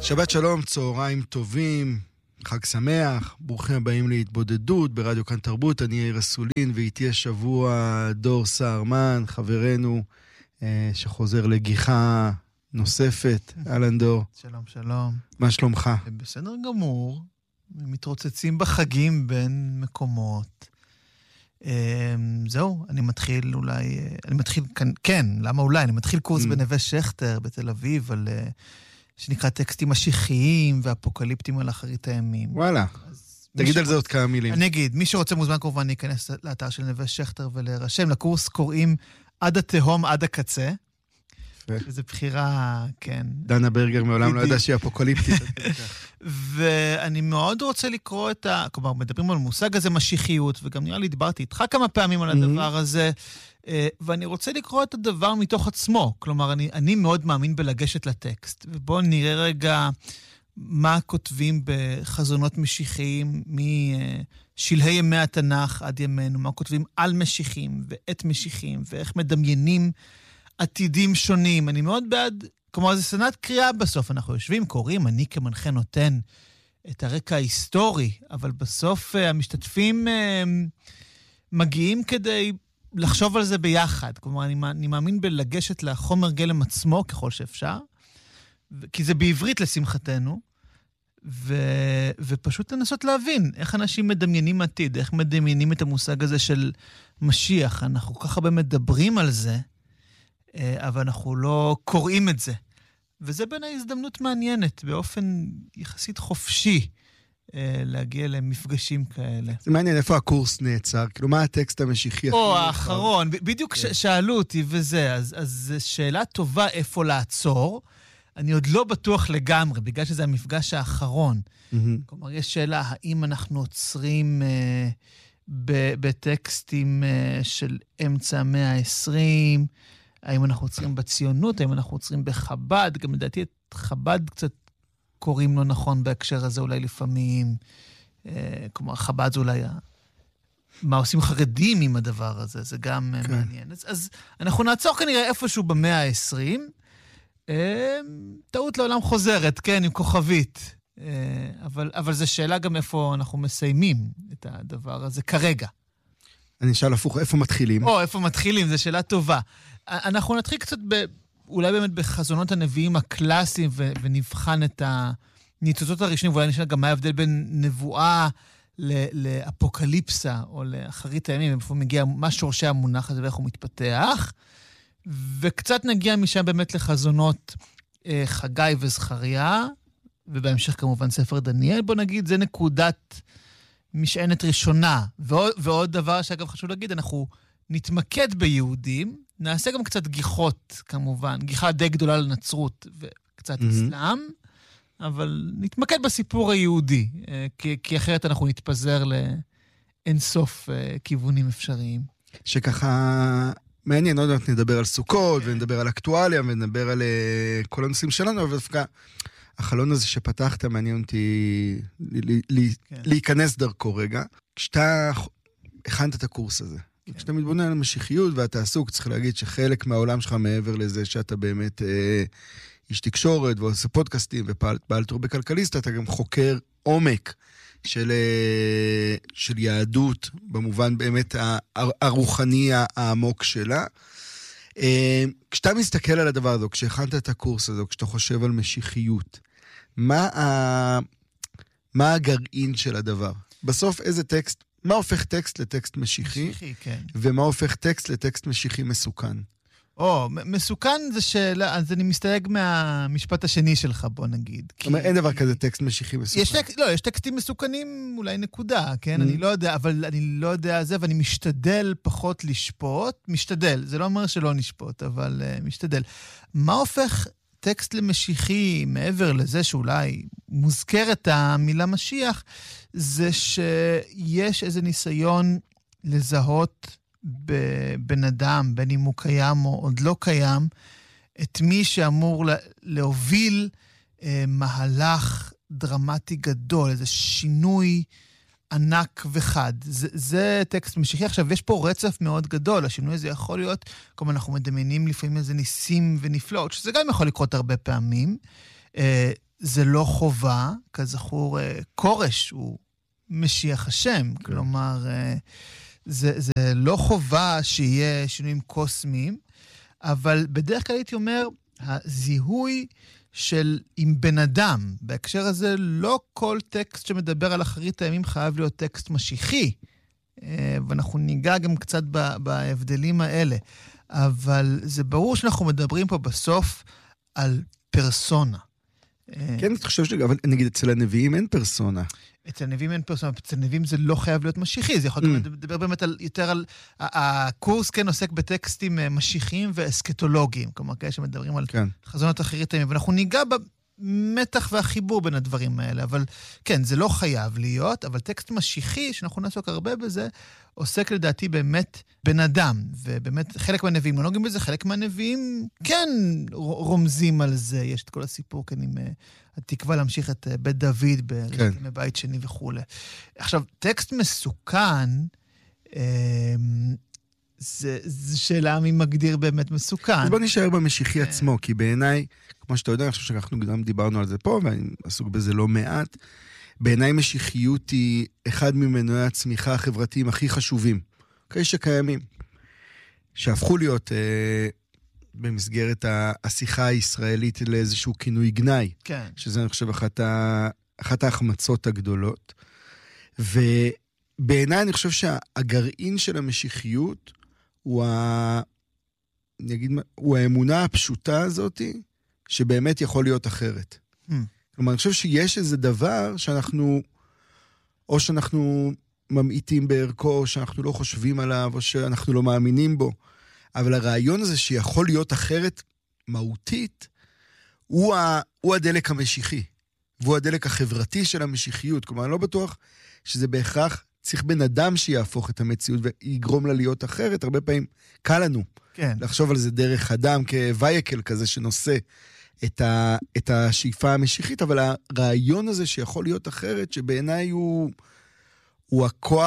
שבת שלום, צהריים טובים, חג שמח, ברוכים הבאים להתבודדות ברדיו כאן תרבות. אני יאיר אסולין, ואיתי השבוע דור סהרמן, חברנו שחוזר לגיחה נוספת. אהלן דור. שלום, שלום. מה שלומך? בסדר גמור, מתרוצצים בחגים בין מקומות. זהו, אני מתחיל כאן, כן, למה אולי? אני מתחיל קורס בנווה שכטר בתל אביב על שנקרא טקסטים משיחיים ואפוקליפטיים על אחרית הימים. וואלה, תגיד על זה עוד כמה מילים. אני אגיד, מי שרוצה מוזמן כמובן להיכנס לאתר של נווה שכטר ולהירשם. לקורס קוראים עד התהום עד הקצה. וזו בחירה, כן. דנה ברגר מעולם לא ידע שהיא אפוקליפטית. ואני מאוד רוצה לקרוא כלומר, מדברים על מושג הזה משיחיות, וגם נראה לי דיברתי איתך כמה פעמים על הדבר הזה, ואני רוצה לקרוא את הדבר מתוך עצמו. כלומר, אני מאוד מאמין בלגשת לטקסט, ובואו נראה רגע מה כותבים בחזונות משיחיים משלהי ימי התנ"ך עד ימינו, מה כותבים על משיחים ואת משיחים, ואיך מדמיינים עתידים שונים. אני מאוד בעד, כלומר, זה סדנת קריאה בסוף. אנחנו יושבים, קוראים, אני כמנחה נותן את הרקע ההיסטורי, אבל בסוף המשתתפים מגיעים כדי לחשוב על זה ביחד. כלומר, אני מאמין בלגשת לחומר גלם עצמו ככל שאפשר, כי זה בעברית לשמחתנו, ופשוט לנסות להבין איך אנשים מדמיינים עתיד, איך מדמיינים את המושג הזה של משיח. אנחנו ככה מדברים על זה, אבל אנחנו לא קוראים את זה. וזה בין ההזדמנות מעניינת, באופן יחסית חופשי, להגיע למפגשים כאלה. זה מעניין, איפה הקורס נעצר? כאילו, מה הטקסט המשיחי? האחרון. בדיוק שאלו אותי וזה, אז שאלה טובה איפה לעצור. אני עוד לא בטוח לגמרי, בגלל שזה המפגש האחרון. כלומר, יש שאלה, האם אנחנו עוצרים בטקסטים של אמצע המאה ה-20, האם אנחנו עוצרים בציונות, האם אנחנו עוצרים בחב"ד, גם לדעתי את חב"ד קצת קוראים לא נכון בהקשר הזה אולי לפעמים, כלומר חב"ד זה אולי מה עושים חרדים עם הדבר הזה, זה גם מעניין. אז אנחנו נעצור כנראה איפשהו במאה ה-20, טעות לעולם חוזרת, כן, עם כוכבית, אבל זו שאלה גם איפה אנחנו מסיימים את הדבר הזה כרגע. אני אשאל הפוך, איפה מתחילים? איפה מתחילים, זו שאלה טובה. אנחנו נתחיל קצת אולי באמת בחזונות הנביאים הקלאסיים, ונבחן את הניצוצות הראשונים, ואולי נשאל גם מה ההבדל בין נבואה לאפוקליפסה, או לאחרית הימים, איפה מגיע, מה שורשי המונח הזה ואיך הוא מתפתח, וקצת נגיע משם באמת לחזונות חגי וזכריה, ובהמשך כמובן ספר דניאל, בוא נגיד, זה נקודת משענת ראשונה. ועוד דבר שאגב חשוב להגיד, אנחנו נתמקד ביהודים, נעשה גם קצת גיחות, כמובן, גיחה די גדולה לנצרות וקצת אסלאם, אבל נתמקד בסיפור היהודי, כי אחרת אנחנו נתפזר לאינסוף כיוונים אפשריים. שככה מעניין, עוד מעט נדבר על סוכות, ונדבר על אקטואליה, ונדבר על כל הנושאים שלנו, אבל דווקא החלון הזה שפתחת מעניין אותי להיכנס דרכו רגע. כשאתה הכנת את הקורס הזה, כשאתה מתבונן על המשיחיות ואתה עסוק, צריך להגיד שחלק מהעולם שלך מעבר לזה שאתה באמת איש תקשורת ועושה פודקאסטים ופעלת הרבה כלכליסט, אתה גם חוקר עומק של יהדות, במובן באמת הרוחני העמוק שלה. כשאתה מסתכל על הדבר הזה, כשהכנת את הקורס הזה, כשאתה חושב על משיחיות, מה הגרעין של הדבר? בסוף איזה טקסט, מה הופך טקסט לטקסט משיחי? משיחי, כן. ומה הופך טקסט לטקסט משיחי מסוכן? מסוכן זה שאלה, אז אני מסתייג מהמשפט השני שלך, בוא נגיד. זאת אומרת, אין דבר כזה טקסט משיחי מסוכן. יש טקסטים מסוכנים, אולי נקודה, כן? אני לא יודע, אבל אני לא יודע זה, ואני משתדל פחות לשפוט. משתדל, זה לא אומר שלא נשפוט, אבל משתדל. מה הופך טקסט למשיחי, מעבר לזה שאולי מוזכרת המילה משיח, זה שיש איזה ניסיון לזהות בבן אדם, בין אם הוא קיים או עוד לא קיים, את מי שאמור להוביל מהלך דרמטי גדול, איזה שינוי ענק וחד. זה טקסט משיחי. עכשיו, יש פה רצף מאוד גדול. השינוי הזה יכול להיות, כמו אנחנו מדמיינים לפעמים איזה ניסים ונפלאות, שזה גם יכול לקרות הרבה פעמים. זה לא חובה, כזכור, קורש הוא משיח השם, כלומר, זה לא חובה שיהיה שינויים קוסמיים, אבל בדרך כלל הייתי אומר, הזיהוי של עם בן אדם, בהקשר הזה לא כל טקסט שמדבר על אחרית הימים חייב להיות טקסט משיחי, ואנחנו ניגע גם קצת בהבדלים האלה, אבל זה ברור שאנחנו מדברים פה בסוף על פרסונה. כן, אני חושב אבל נגיד אצל הנביאים אין פרסונה. אצל הנביאים אין פרסונה, אצל הנביאים זה לא חייב להיות משיחי, זה יכול לדבר באמת יותר על, הקורס כן עוסק בטקסטים משיחיים ואסקטולוגיים, כלומר כאלה שמדברים על חזונות אחרית הימים, ואנחנו ניגע במתח והחיבור בין הדברים האלה, אבל כן, זה לא חייב להיות, אבל טקסט משיחי, שאנחנו נעסוק הרבה בזה, עוסק לדעתי באמת בן אדם, ובאמת חלק מהנביאים לא נוגעים בזה, חלק מהנביאים כן רומזים על זה, יש את כל הסיפור כאן עם התקווה להמשיך את בית דוד בבית שני וכו'. עכשיו, טקסט מסוכן, זו שאלה מי מגדיר באמת מסוכן. אז בוא נשאר במשיחי עצמו, כי בעיניי, כמו שאתה יודע, אני חושב שאנחנו גם דיברנו על זה פה, ואני עסוק בזה לא מעט, בעיניי משיחיות היא אחד ממנועי הצמיחה החברתיים הכי חשובים, כאלה שקיימים, שהפכו להיות במסגרת השיחה הישראלית לאיזשהו כינוי גנאי, כן. שזה אני חושב אחת ההחמצות הגדולות, ובעיניי אני חושב שהגרעין של המשיחיות הוא האמונה הפשוטה הזאת, שבאמת יכול להיות אחרת. כלומר, אני חושב שיש איזה דבר שאנחנו, או שאנחנו ממעיטים בערכו, או שאנחנו לא חושבים עליו, או שאנחנו לא מאמינים בו. אבל הרעיון הזה שיכול להיות אחרת מהותית, הוא הדלק המשיחי, והוא הדלק החברתי של המשיחיות. כלומר, אני לא בטוח שזה בהכרח צריך בן אדם שיהפוך את המציאות ויגרום לה להיות אחרת. הרבה פעמים קל לנו לחשוב על זה דרך אדם, כווייקל כזה שנושא את השאיפה המשיחית, אבל הרעיון הזה שיכול להיות אחרת, שבעיניי הוא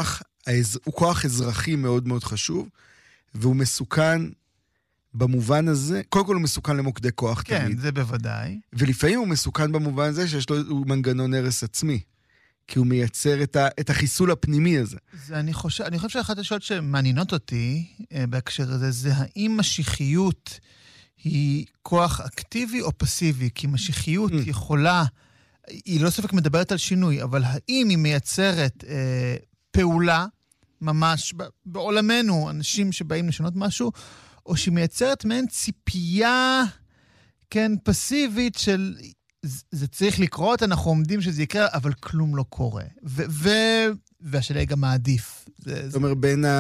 כוח אזרחי מאוד מאוד חשוב, והוא מסוכן במובן הזה, קודם כל הוא מסוכן למוקדי כוח תמיד. כן, זה בוודאי. ולפעמים הוא מסוכן במובן הזה שיש לו מנגנון הרס עצמי, כי הוא מייצר את החיסול הפנימי הזה. אני חושב שאחת השאלות שמעניינות אותי בהקשר הזה, זה האם משיחיות היא כוח אקטיבי או פסיבי? כי משיחיות יכולה, היא לא ספק מדברת על שינוי, אבל האם היא מייצרת פעולה, ממש בעולמנו, אנשים שבאים לשנות משהו, או שהיא מייצרת מעין ציפייה, כן, פסיבית של, זה צריך לקרות, אנחנו עומדים שזה יקרה, אבל כלום לא קורה. והשאלה היא גם מעדיף. זאת אומרת,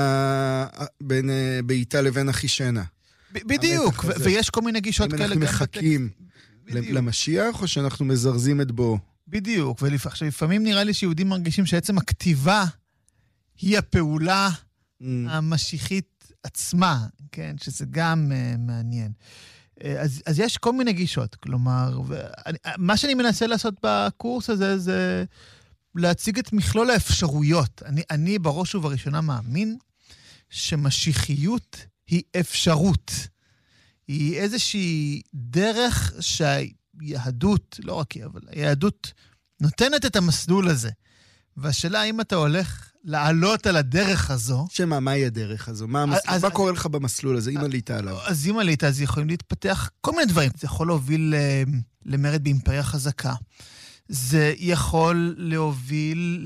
בין בעיטה לבין החישנה. בדיוק, ויש כל מיני גישות כאלה. אנחנו מחכים למשיח, או שאנחנו מזרזים את בו? בדיוק, ועכשיו, לפעמים נראה לי שיהודים מרגישים שעצם הכתיבה היא הפעולה המשיחית עצמה, כן, שזה גם מעניין. אז יש כל מיני גישות, כלומר, מה שאני מנסה לעשות בקורס הזה, זה להציג את מכלול האפשרויות. אני בראש ובראשונה מאמין שמשיחיות היא אפשרות. היא איזושהי דרך שהיהדות, לא רק היא, אבל היהדות נותנת את המסלול הזה. והשאלה, האם אתה הולך לעלות על הדרך הזו. מהי הדרך הזו? מה קורה לך במסלול הזה, אם עלית עליו? אז אם עלית, אז יכולים להתפתח כל מיני דברים. זה יכול להוביל למרד באימפריה חזקה. זה יכול להוביל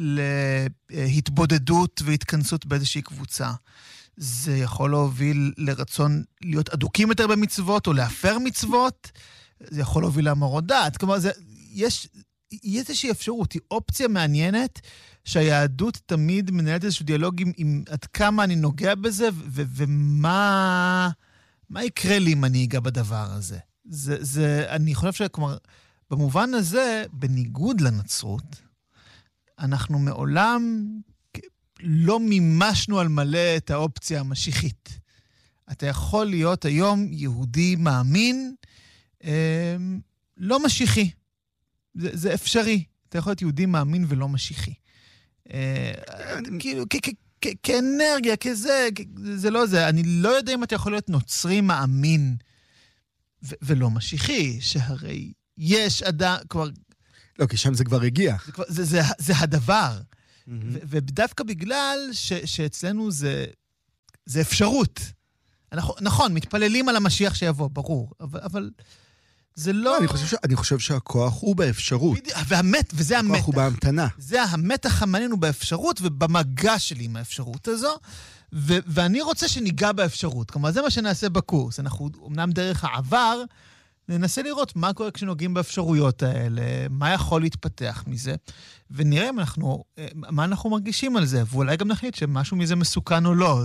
להתבודדות והתכנסות באיזושהי קבוצה. זה יכול להוביל לרצון להיות אדוקים יותר במצוות, או להפר מצוות. זה יכול להוביל להמרות דעת. כלומר, יש איזושהי אפשרות, היא אופציה מעניינת, שהיהדות תמיד מנהלת איזשהו דיאלוג עם עד כמה אני נוגע בזה, ומה יקרה לי אם אני אגע בדבר הזה. אני חושב שכלומר, במובן הזה, בניגוד לנצרות, אנחנו מעולם לא מימשנו על מלא את האופציה המשיחית. אתה יכול להיות היום יהודי מאמין, לא משיחי. זה אפשרי. אתה יכול להיות יהודי מאמין ולא משיחי. כאילו, כאנרגיה, כזה, זה לא זה. אני לא יודע אם אתה יכול להיות נוצרי מאמין ולא משיחי, שהרי יש אדם, כבר לא, כי שם זה כבר הגיע. זה הדבר. ודווקא בגלל שאצלנו זה אפשרות. נכון, מתפללים על המשיח שיבוא, ברור, אבל זה לא... אני חושב שהכוח הוא באפשרות. וזה המתח. הכוח הוא בהמתנה. זה המתח המעניין הוא באפשרות ובמגע שלי עם האפשרות הזו, ואני רוצה שניגע באפשרות. כלומר, זה מה שנעשה בקורס. אנחנו, אמנם דרך העבר, ננסה לראות מה קורה כשנוגעים באפשרויות האלה, מה יכול להתפתח מזה, ונראה מה אנחנו מרגישים על זה, ואולי גם נחליט שמשהו מזה מסוכן או לא.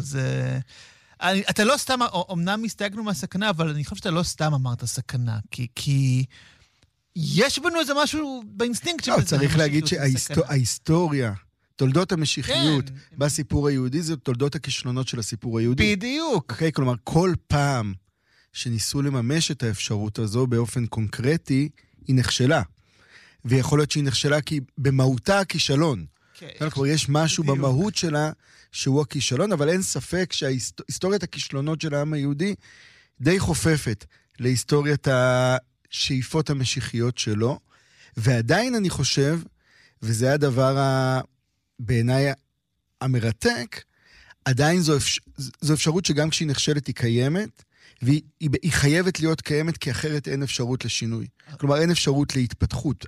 אתה לא סתם, אמנם הסתייגנו מהסכנה, אבל אני חושב שאתה לא סתם אמרת סכנה, כי יש בנו איזה משהו באינסטינקט לא, צריך להגיד שההיסטוריה, תולדות המשיחיות בסיפור היהודי, זה תולדות הכישלונות של הסיפור היהודי. בדיוק. אוקיי, כלומר, כל פעם שניסו לממש את האפשרות הזו באופן קונקרטי, היא נכשלה. ויכול להיות שהיא נכשלה כי במהותה הכישלון. כלומר, יש משהו במהות שלה שהוא הכישלון, אבל אין ספק שההיסטוריית הכישלונות של העם היהודי די חופפת להיסטוריית השאיפות המשיחיות שלו, ועדיין אני חושב, וזה הדבר בעיניי המרתק, עדיין זו אפשרות שגם כשהיא נכשלת היא קיימת, והיא חייבת להיות קיימת, כי אחרת אין אפשרות לשינוי. כלומר, אין אפשרות להתפתחות.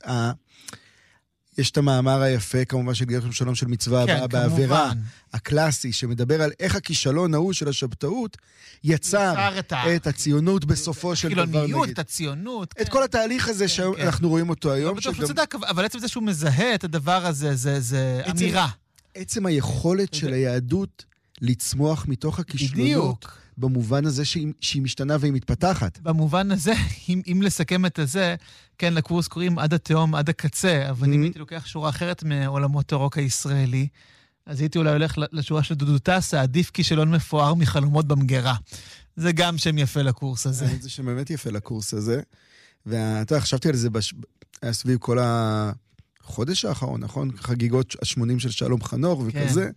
יש את המאמר היפה, כמובן, של גרשום שלום של מצווה הבאה, בעבירה הקלאסי, שמדבר על איך הכישלון ההוא של השבתאות, יצר את הציונות בסופו של דבר. חילוניות, את הציונות. את כל התהליך הזה שאנחנו רואים אותו היום. אבל עצם זה שהוא מזהה את הדבר הזה, זה אמירה. עצם היכולת של היהדות לצמוח מתוך הכישלונות, במובן הזה שהיא משתנה והיא מתפתחת. במובן הזה, אם לסכם את הזה, כן, לקורס קוראים עד התהום, עד הקצה, אבל אם הייתי לוקח שורה אחרת מעולמות הרוק הישראלי, אז הייתי אולי הולך לשורה של דודו טסה, עדיף כישלון מפואר מחלומות במגירה. זה גם שם יפה לקורס הזה. זה שם באמת יפה לקורס הזה, ואתה יודע, חשבתי על זה סביב כל החודש האחרון, נכון? חגיגות ה-80 של שלום חנוך וכזה,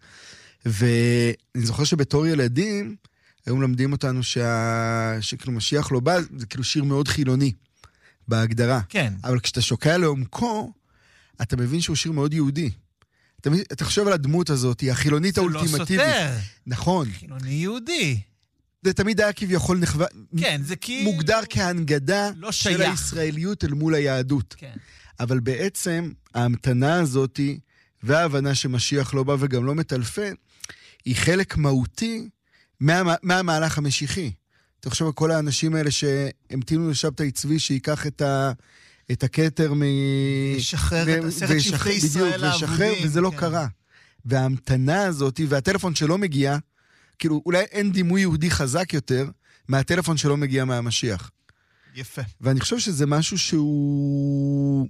ואני זוכר שבתור ילדים, היום למדים אותנו שכאילו משיח לא בא, זה כאילו שיר מאוד חילוני, בהגדרה. כן. אבל כשאתה שוקע לעומקו, אתה מבין שהוא שיר מאוד יהודי. אתה חושב על הדמות הזאת, היא החילונית האולטימטיבית. זה לא סותר. נכון. חילוני יהודי. זה תמיד היה כביכול כן, זה כאילו... מוגדר כהנגדה לא של הישראליות אל מול היהדות. כן. אבל בעצם ההמתנה הזאת, וההבנה שמשיח לא בא וגם לא מטלפן, היא חלק מהותי מהמהלך המשיחי. אתה חושב על כל האנשים האלה שהמתינו לשבתאי צבי שייקח את הכתר וישחרר את עשרת שבטי ישראל האבודים. וזה לא קרה. וההמתנה הזאת, והטלפון שלא מגיע, כאילו אולי אין דימוי יהודי חזק יותר מהטלפון שלא מגיע מהמשיח. יפה. ואני חושב שזה משהו שהוא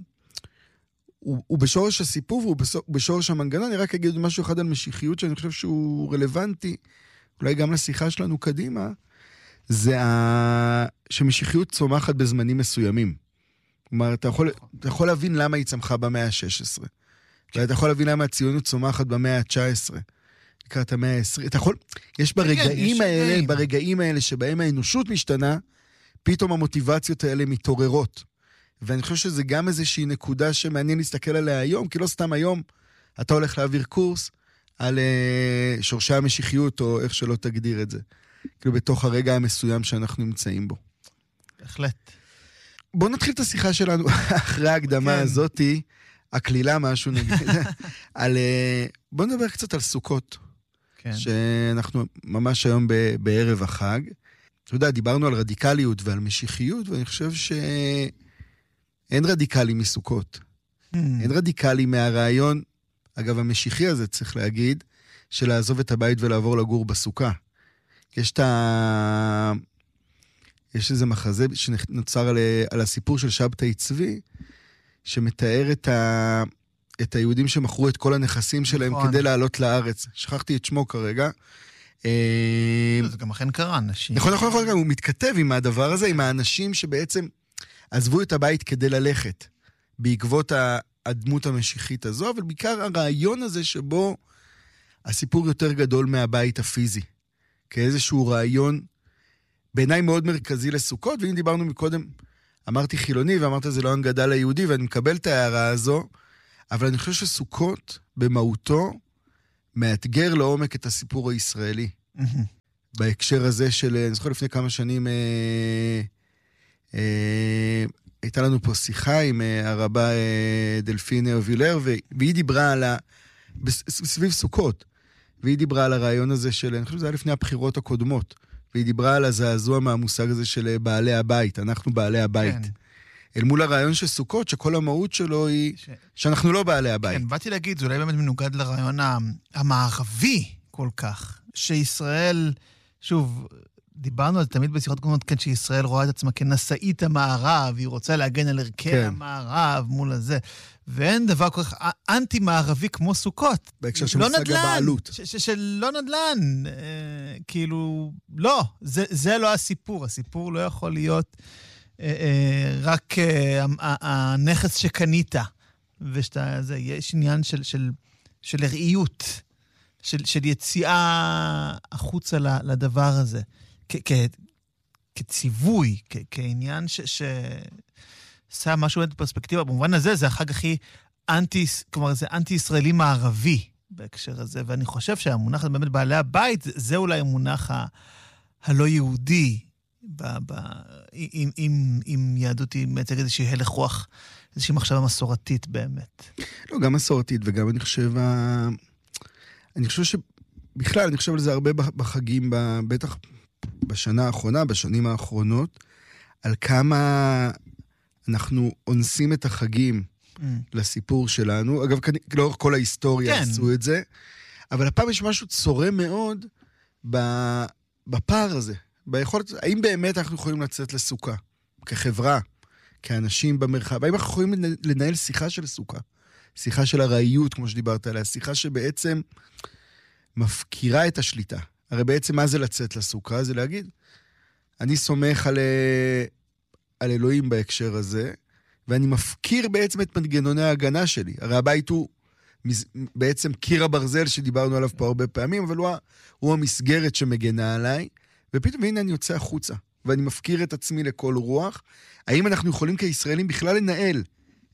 בשורש הסיפור, והוא בשורש המנגנון. אני רק אגיד משהו אחד על משיחיות שאני חושב שהוא רלוונטי, אולי גם לשיחה שלנו קדימה, זה שמשיחיות צומחת בזמנים מסוימים. כלומר, אתה יכול להבין למה היא צמחה במאה ה-16. ואתה יכול להבין למה הציונות צומחת במאה ה-19. לקראת המאה ה-20. יש ברגעים האלה שבהם האנושות משתנה, פתאום המוטיבציות האלה מתעוררות. ואני חושב שזה גם איזושהי נקודה שמעניין להסתכל עליה היום, כי לא סתם היום אתה הולך להעביר קורס על שורשי המשיחיות, או איך שלא תגדיר את זה. כאילו בתוך הרגע המסוים שאנחנו נמצאים בו. בהחלט. בואו נתחיל את השיחה שלנו אחרי ההקדמה הזאת, הכלילה משהו נגיד, בואו נדבר קצת על סוכות. כן. שאנחנו ממש היום בערב החג. אתה יודע, דיברנו על רדיקליות ועל משיחיות, ואני חושב שאין רדיקלי מסוכות. אין רדיקלי מהרעיון, אגב, המשיחי הזה צריך להגיד, של לעזוב את הבית ולעבור לגור בסוכה. יש איזה מחזה שנוצר על הסיפור של שבתאי צבי, שמתאר את היהודים שמכרו את כל הנכסים שלהם כדי לעלות לארץ. שכחתי את שמו כרגע. זה גם אכן קרה, אנשים. נכון, הוא מתכתב עם הדבר הזה, עם האנשים שבעצם עזבו את הבית כדי ללכת, בעקבות הדמות המשיחית הזו, אבל בעיקר הרעיון הזה שבו הסיפור יותר גדול מהבית הפיזי, כאיזשהו רעיון בעיניי מאוד מרכזי לסוכות, ואם דיברנו מקודם אמרתי חילוני, ואמרת זה לא הנגדה ליהודי, ואני מקבל את ההערה הזו, אבל אני חושב שסוכות במהותו מאתגר לעומק את הסיפור הישראלי. בהקשר הזה של, אני זוכר לפני כמה שנים, הייתה לנו פה שיחה עם הרבה דלפינה אובילר, והיא דיברה על סביב סוכות, והיא דיברה על הרעיון הזה של, אני חושב שזה היה לפני הבחירות הקודמות, והיא דיברה על הזעזוע מהמושג הזה של בעלי הבית, אנחנו בעלי הבית. כן. אל מול הרעיון של סוכות, שכל המהות שלו היא שאנחנו לא בעלי הבית. כן, באתי להגיד, זה אולי באמת מנוגד לרעיון המערבי כל כך, שישראל, שוב, דיברנו על זה תמיד בשיחות קודמות, כן, שישראל רואה את עצמה כנשאית המערב, היא רוצה להגן על ערכי כן. המערב מול הזה, ואין דבר כל כך אנטי-מערבי כמו סוכות. בהקשר של מושג הבעלות. שלא נדל"ן, כאילו, לא, זה לא הסיפור, הסיפור לא יכול להיות רק הנכס שקנית, יש עניין של ראיות, של יציאה החוצה לדבר הזה, כציווי, כעניין שעשה משהו בפרספקטיבה, במובן הזה זה החג הכי כלומר זה אנטי-ישראלי מערבי בהקשר הזה, ואני חושב שהמונח באמת בעלי הבית, זה אולי המונח הלא יהודי, אם יהדות היא מייצגת איזושהי הלך רוח, איזושהי מחשבה מסורתית באמת. לא, גם מסורתית, וגם אני חושב שבכלל, אני חושב על זה הרבה בחגים, בטח בשנה האחרונה, בשנים האחרונות, על כמה אנחנו אונסים את החגים לסיפור שלנו. אגב, לאורך כל ההיסטוריה עשו את זה, אבל הפעם יש משהו צורם מאוד בפער הזה. ביכולת, האם באמת אנחנו יכולים לצאת לסוכה, כחברה, כאנשים במרחב? האם אנחנו יכולים לנהל שיחה של סוכה? שיחה של הראיות, כמו שדיברת עליה, שיחה שבעצם מפקירה את השליטה. הרי בעצם מה זה לצאת לסוכה? זה להגיד, אני סומך על אלוהים בהקשר הזה, ואני מפקיר בעצם את מנגנוני ההגנה שלי. הרי הבית הוא בעצם קיר הברזל שדיברנו עליו פה הרבה פעמים, אבל הוא המסגרת שמגנה עליי, ופתאום הנה אני יוצא החוצה, ואני מפקיר את עצמי לכל רוח. האם אנחנו יכולים כישראלים בכלל לנהל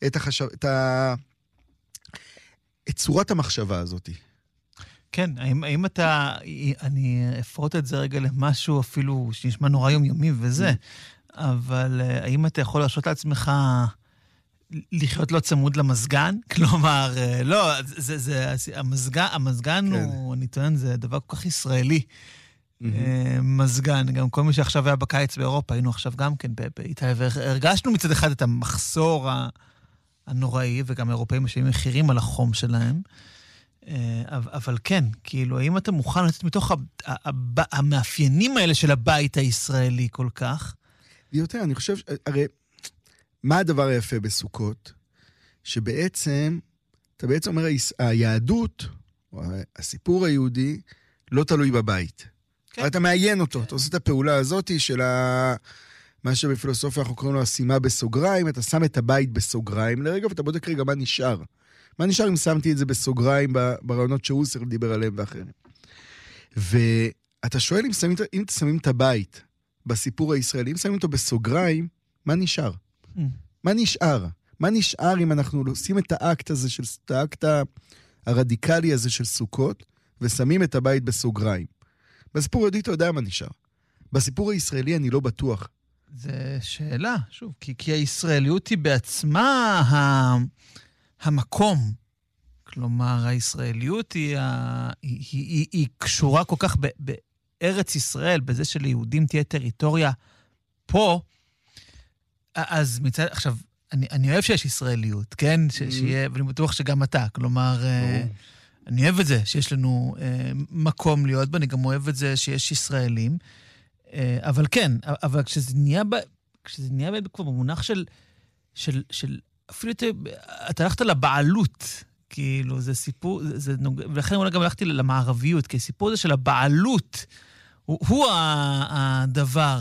את צורת המחשבה הזאת? כן, האם אני אפרוט את זה רגע למשהו אפילו שנשמע נורא יומיומי וזה, אבל האם אתה יכול להרשות לעצמך לחיות לא צמוד למזגן? כלומר, לא, המזגן הוא, אני טוען, זה דבר כל כך ישראלי. מזגן, גם כל מי שעכשיו היה בקיץ באירופה, היינו עכשיו גם כן באיטליה, והרגשנו מצד אחד את המחסור הנוראי, וגם האירופאים שהיו מחירים על החום שלהם, אבל כן, כאילו, האם אתה מוכן לצאת מתוך המאפיינים האלה של הבית הישראלי כל כך? יותר, אני חושב, הרי, מה הדבר היפה בסוכות? שבעצם, אתה בעצם אומר, היהדות, או הסיפור היהודי, לא תלוי בבית. כן. אתה מעיין אותו, אתה עושה את הפעולה הזאת של מה שבפילוסופיה אנחנו קוראים לו השימה בסוגריים, אתה שם את הבית בסוגריים לרגע, ואתה בודק רגע מה נשאר. מה נשאר אם שמתי את זה בסוגריים ברעיונות שהוסר דיבר עליהם ואחרים. ואתה שואל אם שמים את הבית בסיפור הישראלי, אם שמים אותו בסוגריים, מה נשאר? מה נשאר? מה נשאר אם אנחנו עושים את האקט הזה, את האקט הרדיקלי הזה של סוכות, ושמים את הבית בסוגריים? בסיפור היהודי אתה יודע מה נשאר. בסיפור הישראלי אני לא בטוח. זה שאלה, שוב, כי הישראליות היא בעצמה המקום. כלומר, הישראליות היא קשורה כל כך בארץ ישראל, בזה שליהודים תהיה טריטוריה פה, אז מצד, עכשיו, אני אוהב שיש ישראליות, כן? שיהיה, ואני בטוח שגם אתה, כלומר, אני אוהב את זה שיש לנו מקום להיות בה, אני גם אוהב את זה שיש ישראלים, אבל כן, אבל כשזה נהיה כבר במונח של אפילו אתה הלכת לבעלות, כאילו, זה סיפור, ולכן אולי גם הלכתי למערביות, כי הסיפור הזה של הבעלות הוא הדבר.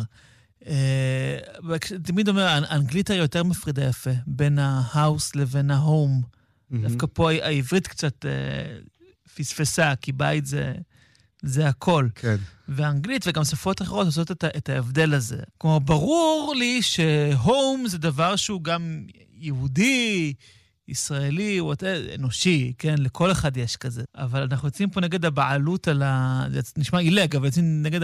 תמיד אומר, האנגלית היא יותר מפרידה יפה, בין ההאוס לבין ההום. דווקא פה העברית קצת פספסה, כי בית זה הכל. כן. ואנגלית וגם שפות אחרות עושות את ההבדל הזה. כלומר, ברור לי שהום זה דבר שהוא גם יהודי, ישראלי, אנושי, כן? לכל אחד יש כזה. אבל אנחנו יוצאים פה נגד הבעלות על זה נשמע אילג, אבל יוצאים נגד